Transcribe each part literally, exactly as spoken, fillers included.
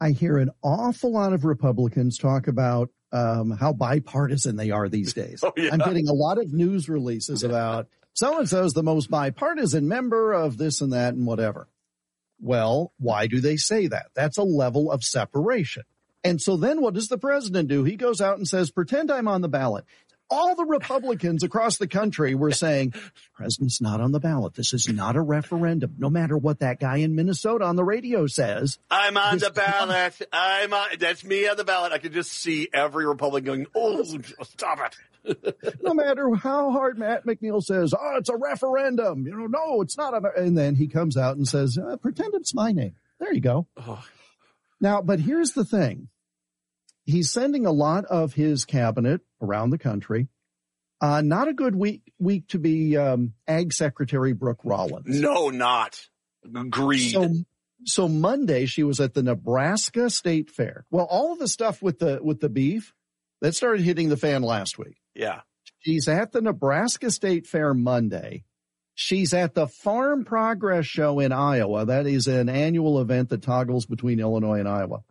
I hear an awful lot of Republicans talk about um, how bipartisan they are these days. Oh, yeah. I'm getting a lot of news releases about so-and-so is the most bipartisan member of this and that and whatever. Well, why do they say that? That's a level of separation. And so then what does the president do? He goes out and says, pretend I'm on the ballot. All the Republicans across the country were saying, president's not on the ballot. This is not a referendum. No matter what that guy in Minnesota on the radio says. I'm on the ballot. I'm on. That's me on the ballot. I could just see every Republican going, oh, stop it. No matter how hard Matt McNeil says, oh, it's a referendum. You know, no, it's not. A, and then he comes out and says, uh, pretend it's my name. There you go. Oh. Now, but here's the thing. He's sending a lot of his cabinet around the country. Uh, not a good week week to be um, Ag Secretary Brooke Rollins. No, not. Agreed. So, so Monday she was at the Nebraska State Fair. Well, all of the stuff with the with the beef that started hitting the fan last week. Yeah. She's at the Nebraska State Fair Monday. She's at the Farm Progress Show in Iowa. That is an annual event that toggles between Illinois and Iowa.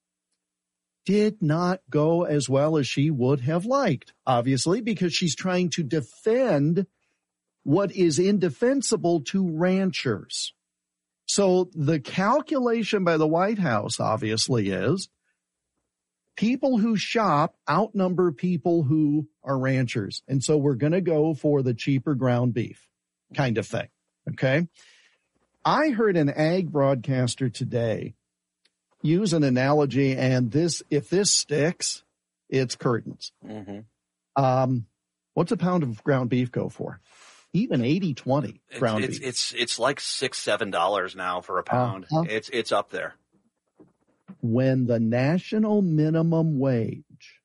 Did not go as well as she would have liked, obviously, because she's trying to defend what is indefensible to ranchers. So the calculation by the White House, obviously, is people who shop outnumber people who are ranchers. And so we're going to go for the cheaper ground beef kind of thing. Okay. I heard an ag broadcaster today use an analogy, and this, if this sticks, it's curtains. Mm-hmm. Um, what's a pound of ground beef go for? Even eighty twenty ground it's, beef. It's, it's, it's like six, seven dollars now for a pound. Uh-huh. It's, it's up there. When the national minimum wage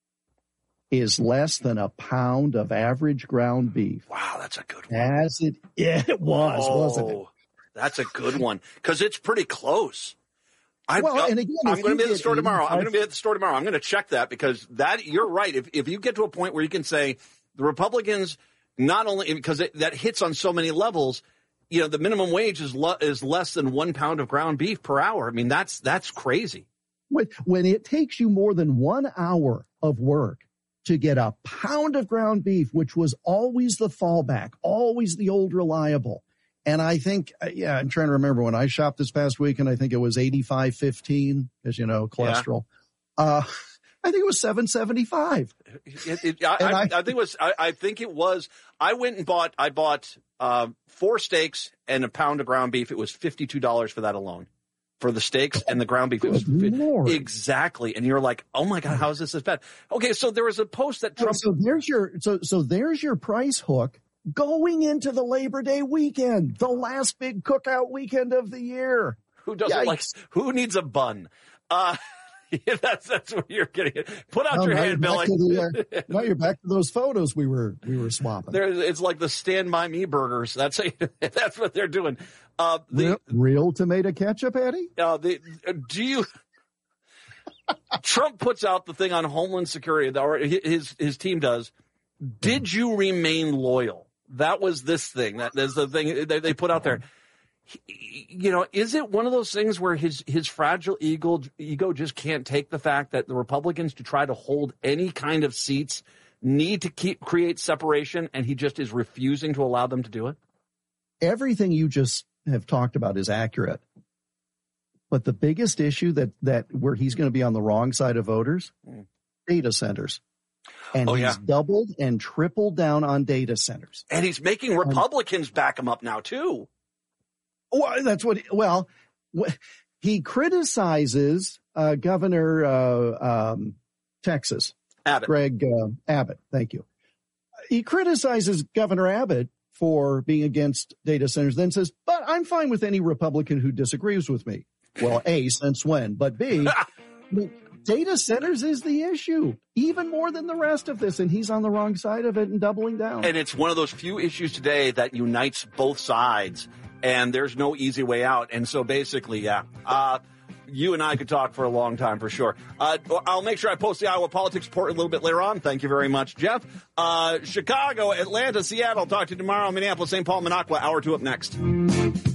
is less than a pound of average ground beef. Wow, that's a good one. As it, yeah, it was, oh, wasn't it? That's a good one, because it's pretty close. I, well, and again, I'm going to be at the store tomorrow. I'm going to be at the store tomorrow. I'm going to check that, because that, you're right. If if you get to a point where you can say the Republicans, not only because it, that hits on so many levels, you know, the minimum wage is lo, is less than one pound of ground beef per hour. I mean, that's that's crazy. When, when it takes you more than one hour of work to get a pound of ground beef, which was always the fallback, always the old reliable. And I think, yeah, I'm trying to remember when I shopped this past weekend, I think it was eighty-five fifteen, as you know, cholesterol. Yeah. Uh, I think it was seven seventy-five. It, it, I, I, I, I think it was, I, I think it was, I went and bought, I bought, uh, four steaks and a pound of ground beef. It was fifty-two dollars for that alone. For the steaks and the ground beef. It was Lord. Exactly. And you're like, oh my God, how is this as bad? Okay. So there was a post that Trump. So there's your, so, so there's your price hook. Going into the Labor Day weekend, the last big cookout weekend of the year. Who doesn't Yikes. like, who needs a bun? Uh, yeah, that's, that's what you're getting. Put out no, your now hand, Billy. The, uh, now you're back to those photos we were, we were swapping. There, it's like the Stand By Me burgers. That's, that's what they're doing. Uh, the, real, real tomato ketchup, Eddie? Uh, the, uh, do you, Trump puts out the thing on Homeland Security, or his, his team does. Did you remain loyal? That was this thing. That is the thing they, they put out there. He, you know, is it one of those things where his, his fragile ego, ego just can't take the fact that the Republicans, to try to hold any kind of seats, need to keep create separation, and he just is refusing to allow them to do it? Everything you just have talked about is accurate. But the biggest issue that, that where he's going to be on the wrong side of voters, mm. data centers. And oh, he's yeah. doubled and tripled down on data centers. And he's making Republicans and, back him up now, too. Well, that's what, well, he criticizes uh, Governor uh, um, Texas. Abbott. Greg uh, Abbott. Thank you. He criticizes Governor Abbott for being against data centers, then says, but I'm fine with any Republican who disagrees with me. Well, A, since when? But B, data centers is the issue, even more than the rest of this, and he's on the wrong side of it and doubling down. And it's one of those few issues today that unites both sides, and there's no easy way out. And so basically, yeah, uh, you and I could talk for a long time for sure. Uh, I'll make sure I post the Iowa Politics Report a little bit later on. Thank you very much, Jeff. Uh, Chicago, Atlanta, Seattle. Talk to you tomorrow. Minneapolis, Saint Paul, Minocqua. Hour two up next.